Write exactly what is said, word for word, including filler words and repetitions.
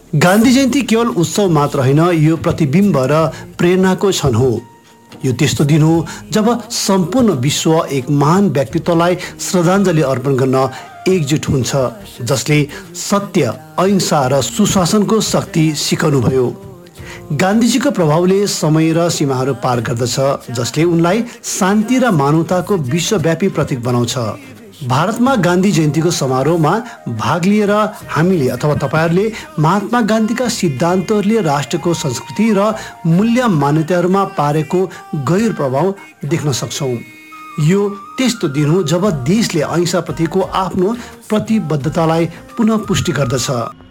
गान्धी जयन्ती केवल उत्सव मात्र होइन, यो प्रतिबिम्ब र प्रेरणाको क्षण हो। यो त्यस्तो दिन हो जब सम्पूर्ण विश्व एक महान व्यक्तित्वलाई श्रद्धाञ्जली अर्पण गर्न एकजुट हुन्छ, जसले सत्य, अहिंसा र सुशासनको शक्ति सिकाउनुभयो। गान्धीजीको प्रभावले समय र सीमाहरू पार गर्दछ, जसले उनलाई शान्ति र मानवताको विश्वव्यापी प्रतीक बनाउँछ। भारतमा गान्धी जयन्तीको समारोहमा भाग लिएर हामीले अथवा तपाईँहरूले महात्मा गान्धीका सिद्धान्तहरूले राष्ट्रको संस्कृति र मूल्य मान्यताहरूमा पारेको गहिरो प्रभाव देख्न सक्छौँ। यो त्यस्तो दिन हो जब देशले अहिंसाप्रतिको आफ्नो प्रतिबद्धतालाई पुनः पुष्टि गर्दछ।